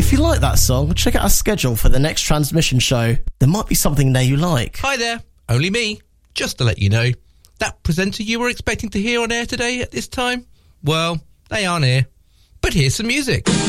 If you like that song, check out our schedule for the next transmission show. There might be something there you like. Hi there, only me. Just to let you know, that presenter you were expecting to hear on air today at this time, well, they aren't here. But here's some music.